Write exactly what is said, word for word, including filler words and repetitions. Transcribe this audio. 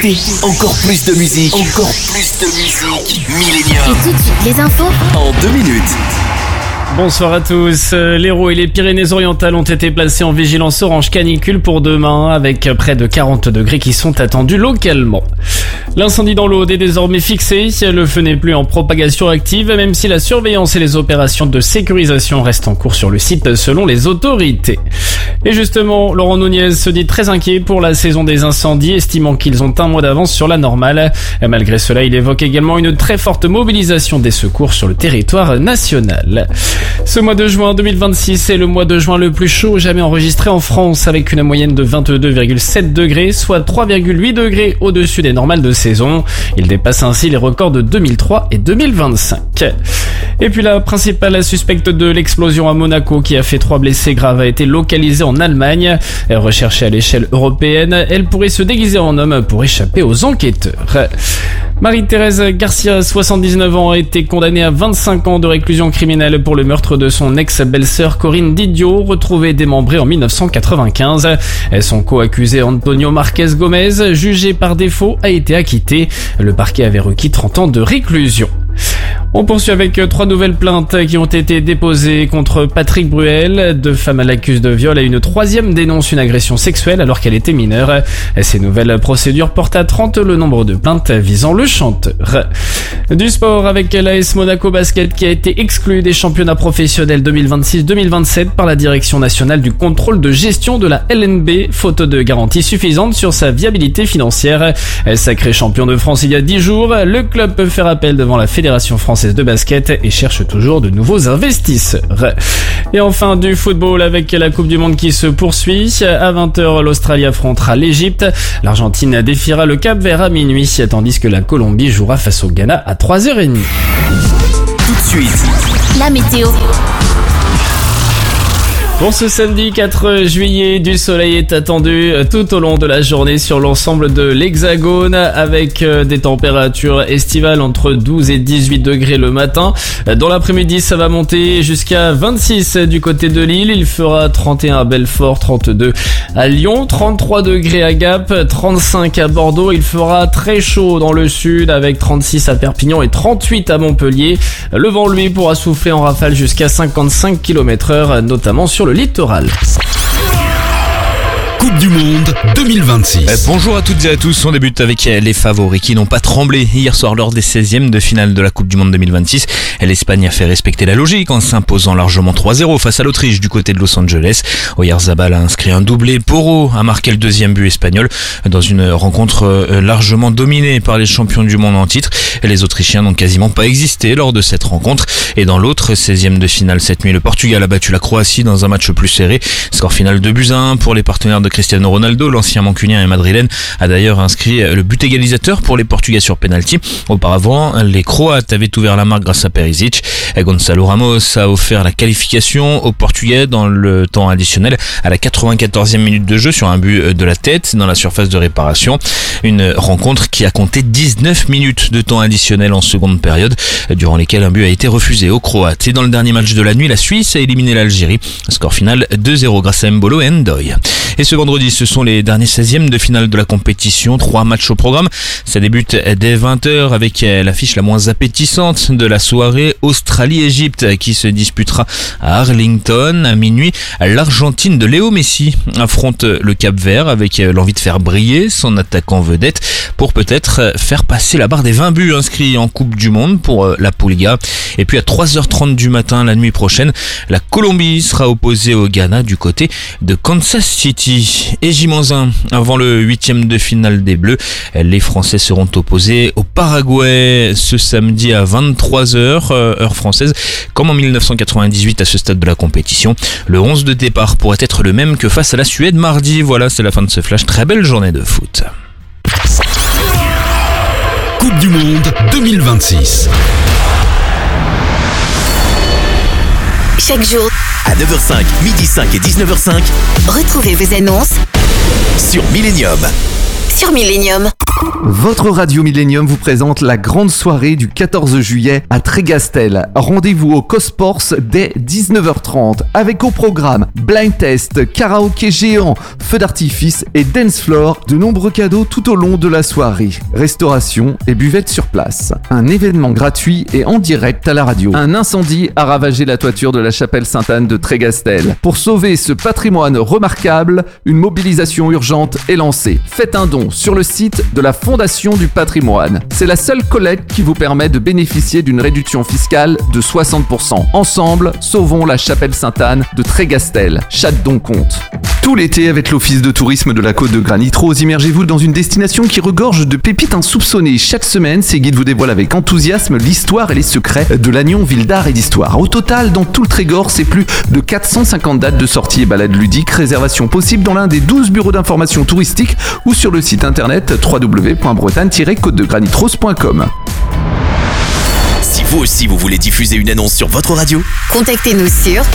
écoutez, encore plus de musique, encore plus de musique. Millennium. Et tout de suite, les infos En deux minutes. Bonsoir à tous. L'Hérault et les Pyrénées-Orientales ont été placés en vigilance orange canicule pour demain, avec près de quarante degrés qui sont attendus localement. L'incendie dans l'Aude est désormais fixé. Le feu n'est plus en propagation active, même si la surveillance et les opérations de sécurisation restent en cours sur le site selon les autorités. Et justement, Laurent Nunez se dit très inquiet pour la saison des incendies, estimant qu'ils ont un mois d'avance sur la normale. Malgré cela, il évoque également une très forte mobilisation des secours sur le territoire national. Ce mois de juin deux mille vingt-six est le mois de juin le plus chaud jamais enregistré en France, avec une moyenne de vingt-deux virgule sept degrés, soit trois virgule huit degrés au-dessus des normales de saison. Il dépasse ainsi les records de deux mille trois et deux mille vingt-cinq. Et puis la principale suspecte de l'explosion à Monaco, qui a fait trois blessés graves, a été localisée en Allemagne. Recherchée à l'échelle européenne, elle pourrait se déguiser en homme pour échapper aux enquêteurs. Marie-Thérèse Garcia, soixante-dix-neneuf ans, a été condamnée à vingt-cinq ans de réclusion criminelle pour le meurtre de son ex-belle-sœur Corinne Didio, retrouvée démembrée en mille neuf cent quatre-vingt-quinze. Son co-accusé Antonio Marquez Gomez, jugé par défaut, a été acquitté. Le parquet avait requis trente ans de réclusion. On poursuit avec trois nouvelles plaintes qui ont été déposées contre Patrick Bruel. Deux femmes l'accusent de viol et une troisième dénonce une agression sexuelle alors qu'elle était mineure. Ces nouvelles procédures portent à trente le nombre de plaintes visant le chanteur. Du sport avec l'A S Monaco Basket qui a été exclu des championnats professionnels deux mille vingt-six deux mille vingt-sept par la Direction nationale du contrôle de gestion de la L N B, faute de garantie suffisante sur sa viabilité financière. Sacré champion de France il y a dix jours, le club peut faire appel devant la Fédération française de basket et cherche toujours de nouveaux investisseurs. Et enfin du football avec la Coupe du Monde qui se poursuit. À vingt heures, l'Australie affrontera l'Égypte. L'Argentine défiera le Cap-Vert à minuit, tandis que la Colombie jouera face au Ghana à trois heures trente. Tout de suite, la météo. Pour ce samedi quatre juillet, du soleil est attendu tout au long de la journée sur l'ensemble de l'Hexagone, avec des températures estivales entre douze et dix-huit degrés le matin. Dans l'après-midi, ça va monter jusqu'à vingt-six du côté de Lille. Il fera trente et un à Belfort, trente-deux à Lyon, trente-trois degrés à Gap, trente-cinq à Bordeaux. Il fera très chaud dans le sud avec trente-six à Perpignan et trente-huit à Montpellier. Le vent, lui, pourra souffler en rafale jusqu'à cinquante-cinq kilomètres heure, notamment sur le littoral. Coupe du Monde deux mille vingt-six. Euh, bonjour à toutes et à tous, on débute avec les favoris qui n'ont pas tremblé hier soir lors des seizièmes de finale de la Coupe du Monde deux mille vingt-six. L'Espagne a fait respecter la logique en s'imposant largement trois zéro face à l'Autriche du côté de Los Angeles. Oyarzabal a inscrit un doublé, Porro a marqué le deuxième but espagnol dans une rencontre largement dominée par les champions du monde en titre. Les Autrichiens n'ont quasiment pas existé lors de cette rencontre. Et dans l'autre seizième de finale cette nuit, le Portugal a battu la Croatie dans un match plus serré. Score final deux buts à un pour les partenaires de Cristiano Ronaldo. L'ancien mancunien et madrilène a d'ailleurs inscrit le but égalisateur pour les Portugais sur penalty. Auparavant, les Croates avaient ouvert la marque grâce à Perisic. Gonzalo Ramos a offert la qualification aux Portugais dans le temps additionnel à la quatre-vingt-quatorzième minute de jeu sur un but de la tête dans la surface de réparation. Une rencontre qui a compté dix-neuf minutes de temps additionnel en seconde période, durant lesquelles un but a été refusé aux Croates. Et dans le dernier match de la nuit, la Suisse a éliminé l'Algérie. Score final deux zéro grâce à Mbolo et Ndoye. Et ce vendredi, ce sont les derniers seizièmes de finale de la compétition. Trois matchs au programme. Ça débute dès vingt heures avec l'affiche la moins appétissante de la soirée. Australie-Égypte qui se disputera à Arlington. À minuit, l'Argentine de Léo Messi affronte le Cap-Vert avec l'envie de faire briller son attaquant vedette pour peut-être faire passer la barre des vingt buts inscrits en Coupe du Monde pour la Pulga. Et puis à trois heures trente du matin la nuit prochaine, la Colombie sera opposée au Ghana du côté de Kansas City. Et J un avant le huitième de finale des Bleus, les Français seront opposés au Paraguay ce samedi à vingt-trois heures, heure française, comme en mille neuf cent quatre-vingt-dix-huit à ce stade de la compétition. Le onze de départ pourrait être le même que face à la Suède mardi. Voilà, c'est la fin de ce flash. Très belle journée de foot. Coupe du Monde deux mille vingt-six. Chaque jour, à neuf heures cinq, midi cinq et dix-neuf heures cinq, retrouvez vos annonces sur Millennium. sur Millennium. Votre radio Millennium vous présente la grande soirée du quatorze juillet à Trégastel. Rendez-vous au Cosports dès dix-neuf heures trente avec au programme blind test, karaoké géant, feu d'artifice et dance floor. De nombreux cadeaux tout au long de la soirée. Restauration et buvette sur place. Un événement gratuit et en direct à la radio. Un incendie a ravagé la toiture de la chapelle Sainte-Anne de Trégastel. Pour sauver ce patrimoine remarquable, une mobilisation urgente est lancée. Faites un don sur le site de la Fondation du patrimoine. C'est la seule collecte qui vous permet de bénéficier d'une réduction fiscale de soixante pour cent. Ensemble, sauvons la chapelle Sainte-Anne de Trégastel. Chaque don compte. Tout l'été, avec l'Office de tourisme de la Côte de Granit-Rose, immergez-vous dans une destination qui regorge de pépites insoupçonnées. Chaque semaine, ces guides vous dévoilent avec enthousiasme l'histoire et les secrets de Lannion, ville d'art et d'histoire. Au total, dans tout le Trégor, c'est plus de quatre cent cinquante dates de sorties et balades ludiques. Réservation possible dans l'un des douze bureaux d'information touristique ou sur le site internet w w w point bretagne tiret côte de granitrose point com. Si vous aussi vous voulez diffuser une annonce sur votre radio, Contactez-nous sur